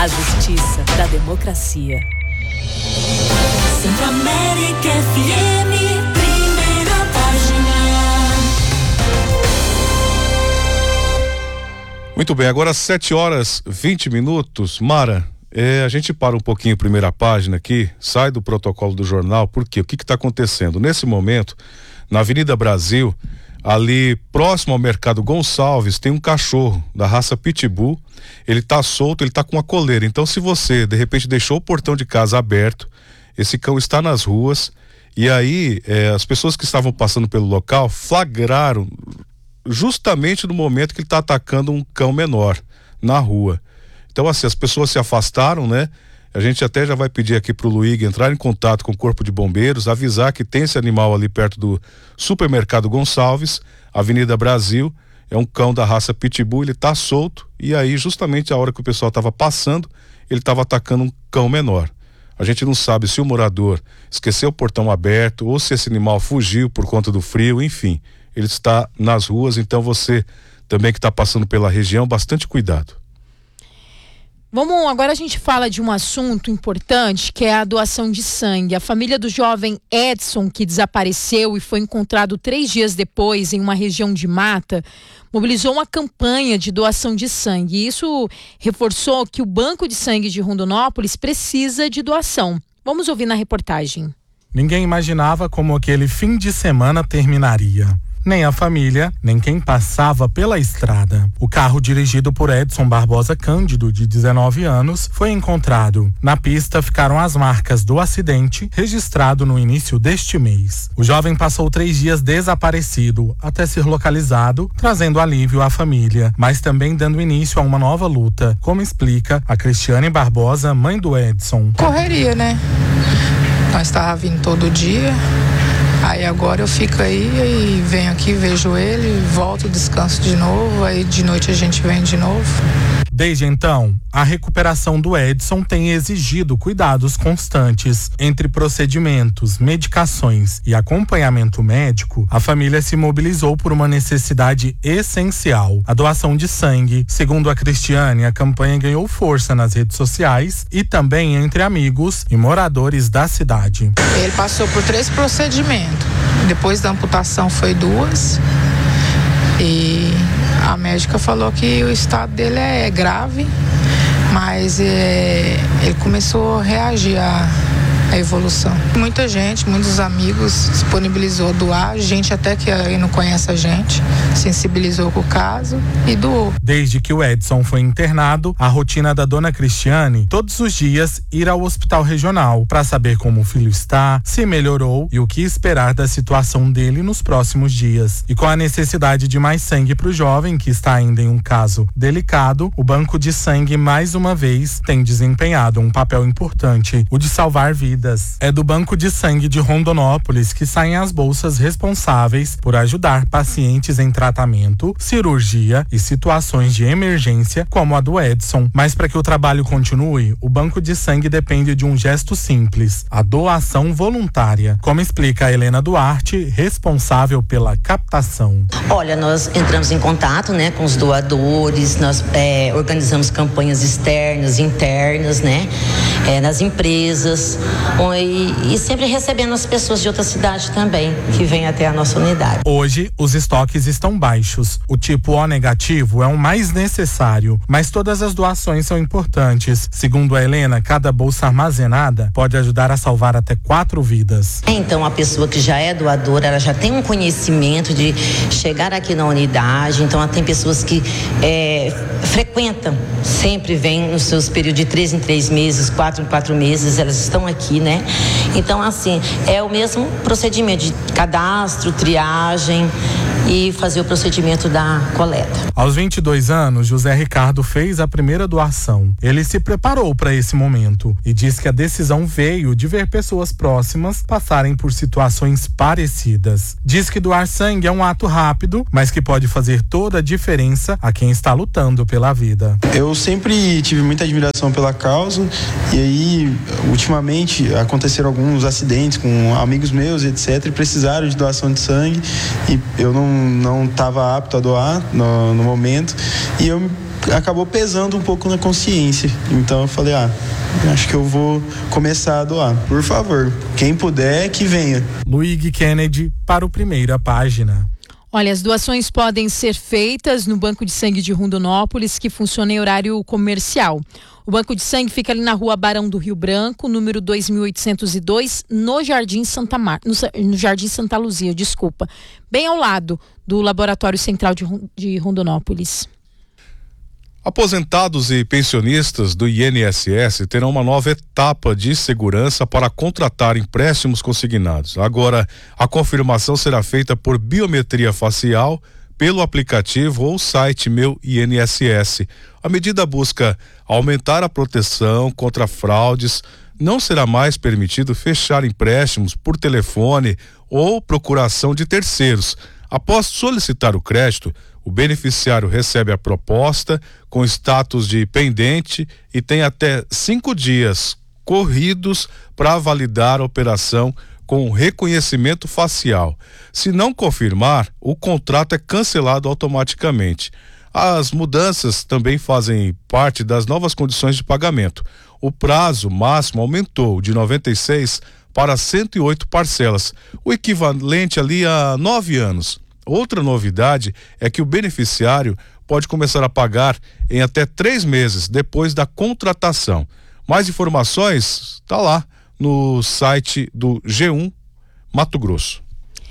A justiça da democracia. Centro-América FM, primeira página. Muito bem, agora 7h20. Mara, a gente para um pouquinho a primeira página aqui, sai do protocolo do jornal, porque o que está acontecendo? Nesse momento, na Avenida Brasil, ali próximo ao Mercado Gonçalves, tem um cachorro da raça Pitbull. Ele tá solto, ele tá com uma coleira. Então, se você de repente deixou o portão de casa aberto, esse cão está nas ruas, e aí as pessoas que estavam passando pelo local flagraram justamente no momento que ele está atacando um cão menor na rua. Então, assim, as pessoas se afastaram, né? A gente até já vai pedir aqui pro Luigi entrar em contato com o Corpo de Bombeiros, avisar que tem esse animal ali perto do Supermercado Gonçalves, Avenida Brasil. É um cão da raça Pitbull, ele tá solto, e aí justamente a hora que o pessoal estava passando, ele estava atacando um cão menor. A gente não sabe se o morador esqueceu o portão aberto ou se esse animal fugiu por conta do frio, enfim. Ele está nas ruas, então você também que está passando pela região, bastante cuidado. Agora a gente fala de um assunto importante, que é a doação de sangue. A família do jovem Edson, que desapareceu e foi encontrado 3 dias depois em uma região de mata, mobilizou uma campanha de doação de sangue. E isso reforçou que o Banco de Sangue de Rondonópolis precisa de doação. Vamos ouvir na reportagem. Ninguém imaginava como aquele fim de semana terminaria. Nem a família, nem quem passava pela estrada. O carro dirigido por Edson Barbosa Cândido, de 19 anos, foi encontrado. Na pista ficaram as marcas do acidente, registrado no início deste mês. O jovem passou 3 dias desaparecido, até ser localizado, trazendo alívio à família, mas também dando início a uma nova luta, como explica a Cristiane Barbosa, mãe do Edson. Correria, né? Nós estávamos vindo todo dia. Aí agora eu fico aí e venho aqui, vejo ele, volto, descanso de novo, aí de noite a gente vem de novo. Desde então, a recuperação do Edson tem exigido cuidados constantes. Entre procedimentos, medicações e acompanhamento médico, a família se mobilizou por uma necessidade essencial: a doação de sangue. Segundo a Cristiane, a campanha ganhou força nas redes sociais e também entre amigos e moradores da cidade. Ele passou por 3 procedimentos. Depois da amputação foi 2. E a médica falou que o estado dele é grave, mas ele começou a reagir à evolução. Muita gente, muitos amigos disponibilizou a doar, gente até que não conhece a gente, sensibilizou com o caso e doou. Desde que o Edson foi internado, a rotina da dona Cristiane, todos os dias ir ao hospital regional para saber como o filho está, se melhorou e o que esperar da situação dele nos próximos dias. E com a necessidade de mais sangue para o jovem, que está ainda em um caso delicado, o Banco de Sangue mais uma vez tem desempenhado um papel importante, o de salvar vidas. É do Banco de Sangue de Rondonópolis que saem as bolsas responsáveis por ajudar pacientes em tratamento, cirurgia e situações de emergência, como a do Edson. Mas para que o trabalho continue, o Banco de Sangue depende de um gesto simples: a doação voluntária, como explica a Helena Duarte, responsável pela captação. Olha, nós entramos em contato, né, com os doadores, nós organizamos campanhas externas, internas, né, nas empresas, e sempre recebendo as pessoas de outra cidade também, que vêm até a nossa unidade. Hoje, os estoques estão baixos. O tipo O negativo é o mais necessário, mas todas as doações são importantes. Segundo a Helena, cada bolsa armazenada pode ajudar a salvar até 4 vidas. Então, a pessoa que já é doadora, ela já tem um conhecimento de chegar aqui na unidade. Então, tem pessoas que frequentam, sempre vêm nos seus períodos de 3 em 3 meses, 4 em 4 meses, elas estão aqui, né? Então, assim, é o mesmo procedimento de cadastro, triagem e fazer o procedimento da coleta. Aos 22 anos, José Ricardo fez a primeira doação. Ele se preparou para esse momento e diz que a decisão veio de ver pessoas próximas passarem por situações parecidas. Diz que doar sangue é um ato rápido, mas que pode fazer toda a diferença a quem está lutando pela vida. Eu sempre tive muita admiração pela causa e aí, ultimamente, aconteceram alguns acidentes com amigos meus, etc, e precisaram de doação de sangue e eu não estava apto a doar no momento, e eu acabou pesando um pouco na consciência. Então eu falei, acho que eu vou começar a doar. Por favor, quem puder, que venha. Luigi Kennedy para o Primeira Página. Olha, as doações podem ser feitas no Banco de Sangue de Rondonópolis, que funciona em horário comercial. O Banco de Sangue fica ali na Rua Barão do Rio Branco, número 2802, no Jardim no Jardim Santa Luzia, bem ao lado do Laboratório Central de Rondonópolis. Aposentados e pensionistas do INSS terão uma nova etapa de segurança para contratar empréstimos consignados. Agora, a confirmação será feita por biometria facial, pelo aplicativo ou site Meu INSS. A medida busca aumentar a proteção contra fraudes. Não será mais permitido fechar empréstimos por telefone ou procuração de terceiros. Após solicitar o crédito, o beneficiário recebe a proposta com status de pendente e tem até 5 dias corridos para validar a operação com reconhecimento facial. Se não confirmar, o contrato é cancelado automaticamente. As mudanças também fazem parte das novas condições de pagamento. O prazo máximo aumentou de 96 para 108 parcelas, o equivalente ali a 9 anos. Outra novidade é que o beneficiário pode começar a pagar em até 3 meses depois da contratação. Mais informações está lá no site do G1 Mato Grosso.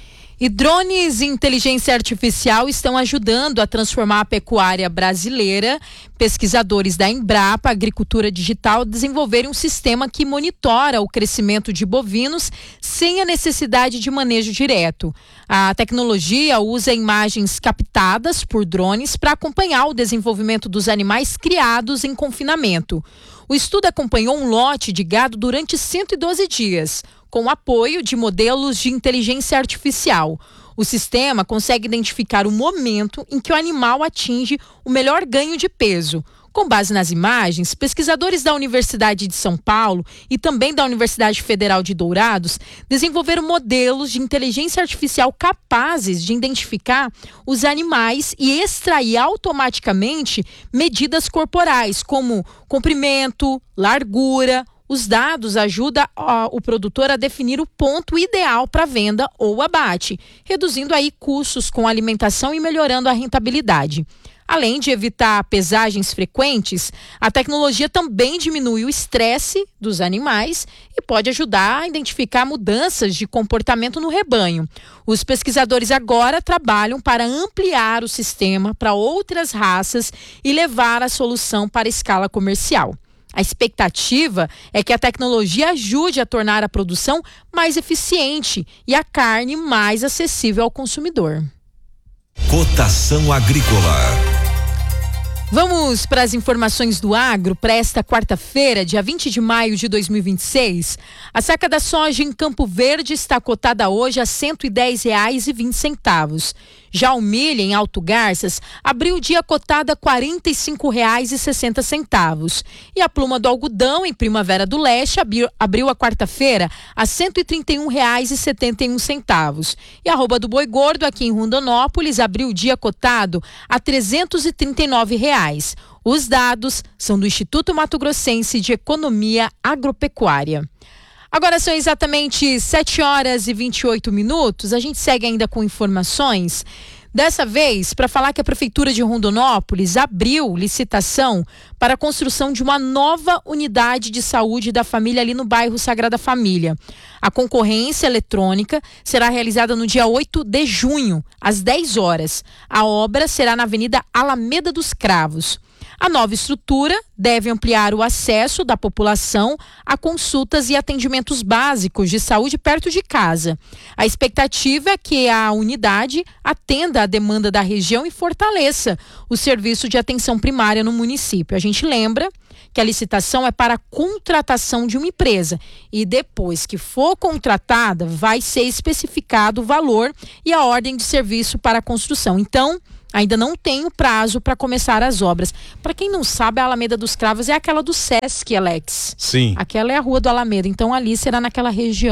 E drones e inteligência artificial estão ajudando a transformar a pecuária brasileira. Pesquisadores da Embrapa Agricultura Digital desenvolveram um sistema que monitora o crescimento de bovinos sem a necessidade de manejo direto. A tecnologia usa imagens captadas por drones para acompanhar o desenvolvimento dos animais criados em confinamento. O estudo acompanhou um lote de gado durante 112 dias, com o apoio de modelos de inteligência artificial. O sistema consegue identificar o momento em que o animal atinge o melhor ganho de peso. Com base nas imagens, pesquisadores da Universidade de São Paulo e também da Universidade Federal de Dourados desenvolveram modelos de inteligência artificial capazes de identificar os animais e extrair automaticamente medidas corporais, como comprimento, largura. Os dados ajudam o produtor a definir o ponto ideal para venda ou abate, reduzindo aí custos com alimentação e melhorando a rentabilidade. Além de evitar pesagens frequentes, a tecnologia também diminui o estresse dos animais e pode ajudar a identificar mudanças de comportamento no rebanho. Os pesquisadores agora trabalham para ampliar o sistema para outras raças e levar a solução para a escala comercial. A expectativa é que a tecnologia ajude a tornar a produção mais eficiente e a carne mais acessível ao consumidor. Cotação agrícola. Vamos para as informações do agro para esta quarta-feira, dia 20 de maio de 2026. A saca da soja em Campo Verde está cotada hoje a R$ 110,20. Já o milho em Alto Garças abriu o dia cotada a R$ 45,60. E a pluma do algodão em Primavera do Leste abriu a quarta-feira a R$ 131,71. E a arroba do boi gordo aqui em Rondonópolis abriu o dia cotado a R$ 339. Os dados são do Instituto Mato Grossense de Economia Agropecuária. Agora são exatamente 7h28. A gente segue ainda com informações. Dessa vez, para falar que a Prefeitura de Rondonópolis abriu licitação para a construção de uma nova unidade de saúde da família ali no bairro Sagrada Família. A concorrência eletrônica será realizada no dia 8 de junho, às 10 horas. A obra será na Avenida Alameda dos Cravos. A nova estrutura deve ampliar o acesso da população a consultas e atendimentos básicos de saúde perto de casa. A expectativa é que a unidade atenda à demanda da região e fortaleça o serviço de atenção primária no município. A gente lembra que a licitação é para a contratação de uma empresa e depois que for contratada vai ser especificado o valor e a ordem de serviço para a construção. Então, ainda não tem o prazo para começar as obras. Para quem não sabe, a Alameda dos Cravos é aquela do Sesc, Alex. Sim. Aquela é a rua do Alameda, então ali será naquela região.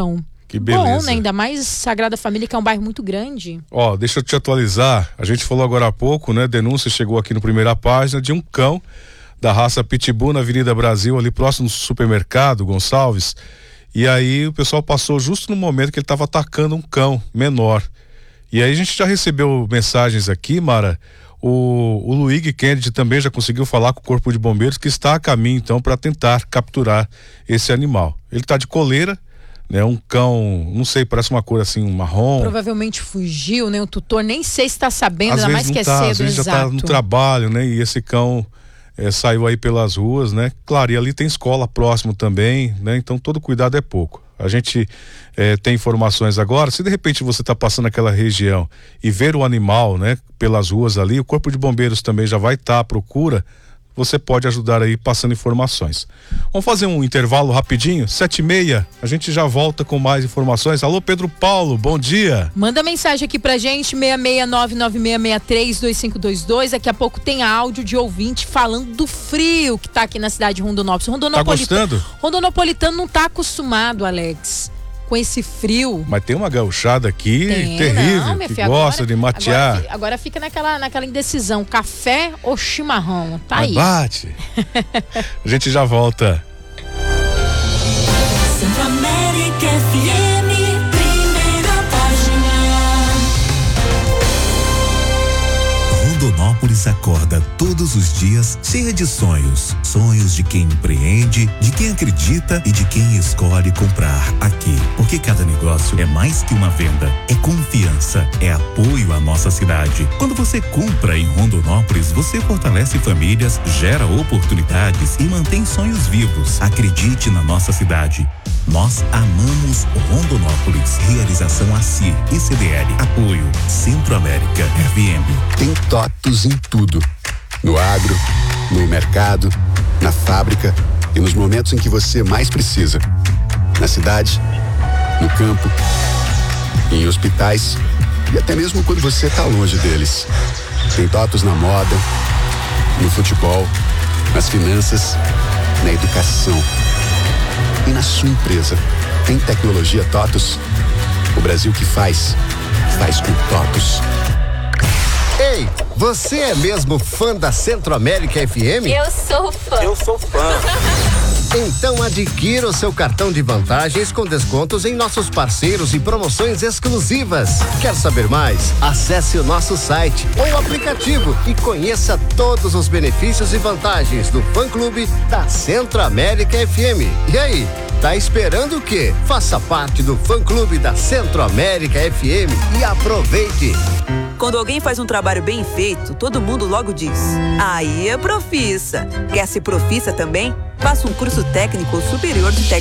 Que beleza. Bom, né? Ainda mais Sagrada Família, que é um bairro muito grande. Ó, deixa eu te atualizar. A gente falou agora há pouco, né? Denúncia chegou aqui no Primeira Página de um cão da raça Pitbull na Avenida Brasil, ali próximo do supermercado Gonçalves. E aí o pessoal passou justo no momento que ele estava atacando um cão menor. E aí a gente já recebeu mensagens aqui, Mara. O Luigi Kennedy também já conseguiu falar com o Corpo de Bombeiros, que está a caminho então para tentar capturar esse animal. Ele está de coleira, né? Um cão, não sei, parece uma cor assim, um marrom. Provavelmente fugiu, né? O tutor nem sei se está sabendo, Às ainda vezes mais que é tá, cedo, às vezes exato. já está no trabalho, né? E esse cão saiu aí pelas ruas, né? Claro, e ali tem escola próximo também, né? Então todo cuidado é pouco. A gente tem informações agora, se de repente você está passando naquela região e ver o animal, né? Pelas ruas ali, o Corpo de Bombeiros também já vai estar à procura, você pode ajudar aí passando informações. Vamos fazer um intervalo rapidinho, 7h30, a gente já volta com mais informações. Alô, Pedro Paulo, bom dia. Manda mensagem aqui pra gente, 66996632522. Daqui a pouco tem áudio de ouvinte falando do frio que tá aqui na cidade de Rondonópolis. Tá gostando? Rondonópolitano não tá acostumado, Alex, com esse frio. Mas tem uma gauchada aqui terrível, não, minha que filha, gosta de matear. Agora fica naquela indecisão, café ou chimarrão, tá aí. Bate. A gente já volta. Centro-América FM, primeira página. Rondonópolis acorda todos os dias cheia de sonhos. Sonhos de quem empreende, de quem acredita e de quem escolhe comprar aqui. Porque cada negócio é mais que uma venda, é confiança, é apoio à nossa cidade. Quando você compra em Rondonópolis, você fortalece famílias, gera oportunidades e mantém sonhos vivos. Acredite na nossa cidade. Nós amamos Rondonópolis. Realização ACIR e CDL. Apoio Centro-América FM. Tem TOTUS em tudo. No agro, no mercado, na fábrica e nos momentos em que você mais precisa. Na cidade, no campo, em hospitais e até mesmo quando você está longe deles. Tem TOTUS na moda, no futebol, nas finanças, na educação. E na sua empresa, tem tecnologia TOTUS? O Brasil que faz com TOTUS. Ei, você é mesmo fã da Centro-América FM? Eu sou fã. Eu sou fã. Então adquira o seu cartão de vantagens com descontos em nossos parceiros e promoções exclusivas. Quer saber mais? Acesse o nosso site ou aplicativo e conheça todos os benefícios e vantagens do fã-clube da Centro-América FM. E aí, tá esperando o quê? Faça parte do fã-clube da Centro-América FM e aproveite! Quando alguém faz um trabalho bem feito, todo mundo logo diz: aí é profissa. Quer ser profissa também? Faça um curso técnico superior de